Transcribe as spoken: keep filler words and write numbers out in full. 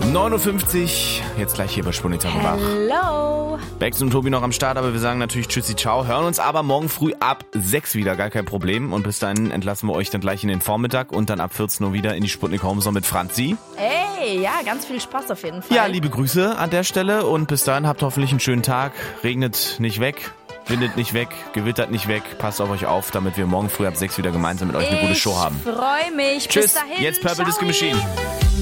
neun Uhr fünfzig, jetzt gleich hier bei Sputnik Wach. Hello. Bex und Tobi noch am Start, aber wir sagen natürlich Tschüssi, ciao. Hören uns aber morgen früh ab sechs wieder, gar kein Problem. Und bis dahin entlassen wir euch dann gleich in den Vormittag und dann ab vierzehn Uhr wieder in die Sputnik Homezone mit Franzi. Ey, ja, ganz viel Spaß auf jeden Fall. Ja, liebe Grüße an der Stelle und bis dahin habt hoffentlich einen schönen Tag. Regnet nicht weg, windet nicht weg, gewittert nicht weg. Passt auf euch auf, damit wir morgen früh ab sechs wieder gemeinsam mit euch eine gute Show haben. Ich freue mich. Tschüss, Bis dahin. jetzt Purple Disco Ciao. Machine.